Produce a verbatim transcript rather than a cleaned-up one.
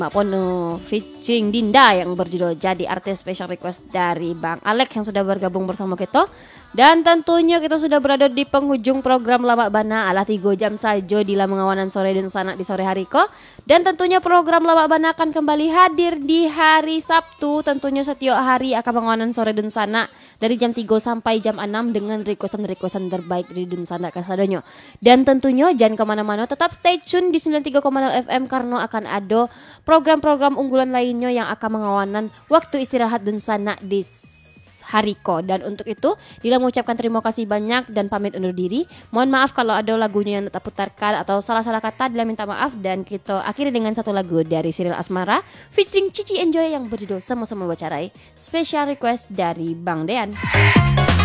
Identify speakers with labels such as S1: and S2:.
S1: Mak Pono featuring Dinda yang berjudul Jadi Artis, special request dari Bang Alex yang sudah bergabung bersama kita. Dan tentunya kita sudah berada di penghujung program Lama Bana ala tiga jam saja di Lamangawanan sore dan sanak di sore hari ko. Dan tentunya program Lama Bana akan kembali hadir di hari Sabtu. Tentunya setiap hari akan mengawanan sore dan sanak dari jam tiga sampai jam enam dengan requestan-requestan terbaik dari dan sanak kasadonyo. Dan tentunya jangan kemana-mana, tetap stay tune di sembilan tiga koma nol F M karena akan ada program-program unggulan lainnya yang akan mengawanan waktu istirahat dan sanak di Hariko. Dan untuk itu Dila mengucapkan terima kasih banyak dan pamit undur diri. Mohon maaf kalau ada lagunya yang tak putarkan atau salah-salah kata, Dila minta maaf. Dan kita akhiri dengan satu lagu dari Siril Asmara featuring Cici Enjoy yang berjudul Sama-sama Bacarai, special request dari Bang Dean.